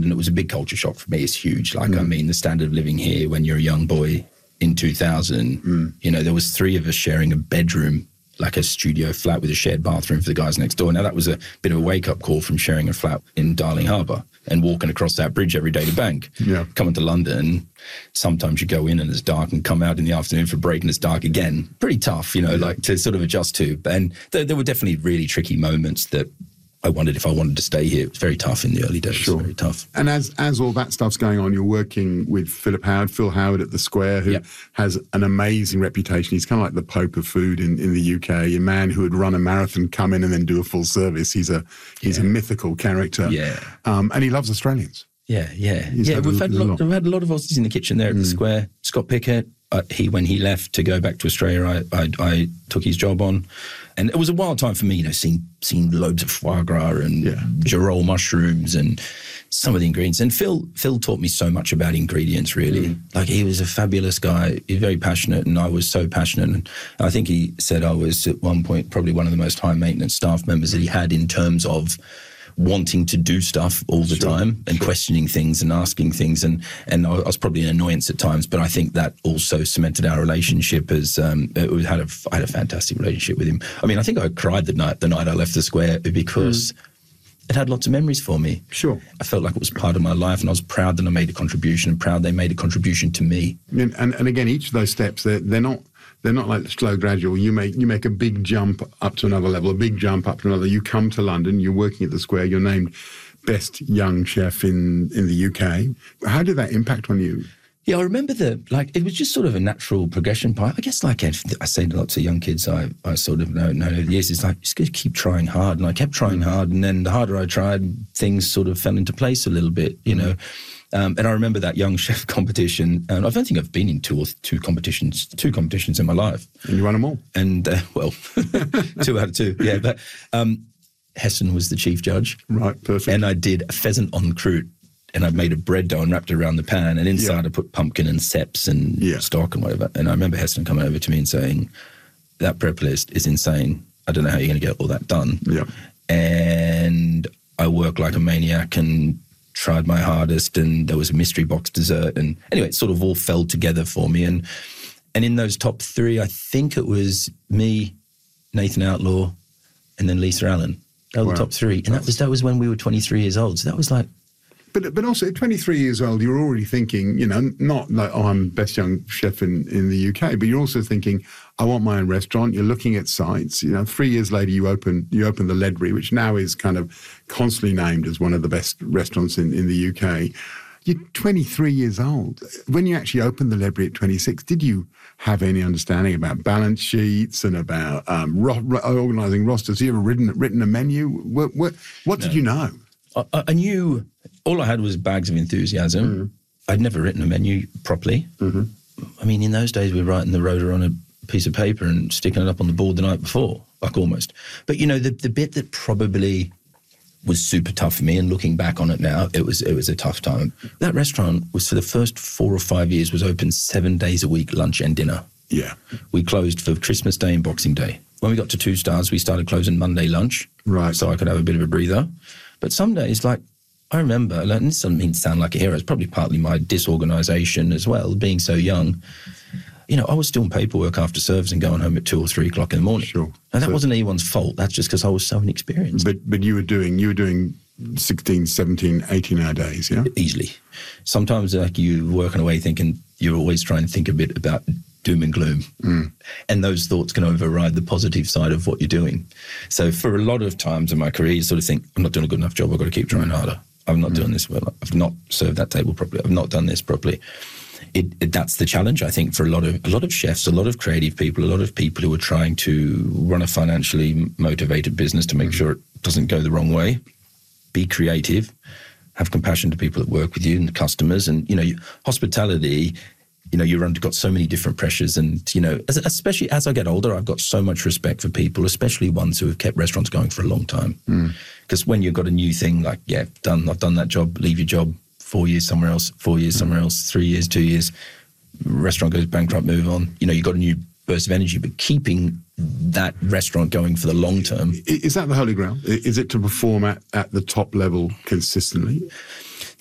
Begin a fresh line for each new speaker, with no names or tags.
London, it was a big culture shock for me. It's huge. Like, I mean, the standard of living here when you're a young boy in 2000, you know, there was 3 of us sharing a bedroom, like a studio flat with a shared bathroom for the guys next door. Now, that was a bit of a wake-up call from sharing a flat in Darling Harbour and walking across that bridge every day to bank. Yeah. Coming to London, sometimes you go in and it's dark and come out in the afternoon for break and it's dark again. Pretty tough, you know, like to sort of adjust to. And there were definitely really tricky moments that I wondered if I wanted to stay here. It was very tough in the early days. Sure. Very tough.
And as all that stuff's going on, you're working with Phil Howard at the Square, who has an amazing reputation. He's kind of like the Pope of food in the UK, a man who would run a marathon, come in and then do a full service. He's a mythical character. Yeah. And he loves Australians.
Yeah. We've had a lot of Aussies in the kitchen there at the Square. Scott Pickett, when he left to go back to Australia, I took his job on. And it was a wild time for me, you know, seeing loads of foie gras and girole mushrooms and some of the ingredients. And Phil taught me so much about ingredients, really. Like, he was a fabulous guy. He was very passionate, and I was so passionate. And I think he said I was, at one point, probably one of the most high-maintenance staff members that he had in terms of wanting to do stuff all the time and questioning things and asking things. And I was probably an annoyance at times, but I think that also cemented our relationship as I had a fantastic relationship with him. I mean, I think I cried the night I left the Square because it had lots of memories for me. Sure. I felt like it was part of my life, and I was proud that I made a contribution and proud they made a contribution to me.
And again, each of those steps, they're not like slow, gradual. You make a big jump up to another level, a big jump up to another. You come to London, you're working at the Square, you're named best young chef in the UK. How did that impact on you?
Yeah, I remember it was just sort of a natural progression part. I guess, like I say to lots of young kids I sort of know over the years, it's like, just keep trying hard. And I kept trying hard, and then the harder I tried, things sort of fell into place a little bit, you know. And I remember that young chef competition, and I don't think I've been in two competitions in my life.
And you won them all?
And, 2 out of 2, yeah. But Heston was the chief judge.
Right, perfect.
And I did a pheasant en croûte, and I made a bread dough and wrapped it around the pan, and inside I put pumpkin and seps and stock and whatever. And I remember Heston coming over to me and saying, that prep list is insane. I don't know how you're going to get all that done. Yeah. And I work like a maniac and tried my hardest, and there was a mystery box dessert, and anyway, it sort of all fell together for me. And in those top 3, I think it was me, Nathan Outlaw, and then Lisa Allen. That were the top 3, and that was when we were 23 years old. So that was like.
But also at 23 years old, you're already thinking, you know, not like, oh, I'm best young chef in the UK, but you're also thinking, I want my own restaurant. You're looking at sites. You know, 3 years later, you open the Ledbury, which now is kind of constantly named as one of the best restaurants in the UK. You're 23 years old. When you actually opened the Ledbury at 26, did you have any understanding about balance sheets and about organising rosters? Have you ever written a menu? What did you know?
I knew, all I had was bags of enthusiasm. I'd never written a menu properly. I mean, in those days, we were writing the rota on a piece of paper and sticking it up on the board the night before, like almost. But, you know, the bit that probably was super tough for me, and looking back on it now, it was a tough time. That restaurant was, for the first 4 or 5 years, was open 7 days a week, lunch and dinner. Yeah. We closed for Christmas Day and Boxing Day. When we got to 2 stars, we started closing Monday lunch. Right. So I could have a bit of a breather. But some days, like, I remember, and this doesn't mean to sound like a hero, it's probably partly my disorganisation as well, being so young. You know, I was doing paperwork after service and going home at 2 or 3 o'clock in the morning. Sure. And that wasn't anyone's fault. That's just because I was so inexperienced.
But you were doing 16, 17, 18-hour days, yeah?
Easily. Sometimes, like, you're working away thinking, you're always trying to think a bit about doom and gloom. And those thoughts can override the positive side of what you're doing. So for a lot of times in my career, you sort of think, I'm not doing a good enough job, I've got to keep trying harder. I'm not doing this well. I've not served that table properly. I've not done this properly. That's the challenge, I think, for a lot of chefs, a lot of creative people, a lot of people who are trying to run a financially motivated business to make sure it doesn't go the wrong way. Be creative, have compassion to people that work with you and the customers. And, you know, hospitality, you know, you've got so many different pressures. And, you know, especially as I get older, I've got so much respect for people, especially ones who have kept restaurants going for a long time. Because when you've got a new thing, like, I've done that job, leave your job, 4 years somewhere else, 4 years somewhere else, 3 years, 2 years, restaurant goes bankrupt, move on. You know, you've got a new burst of energy, but keeping that restaurant going for the long term.
Is that the holy grail? Is it to perform at the top level consistently?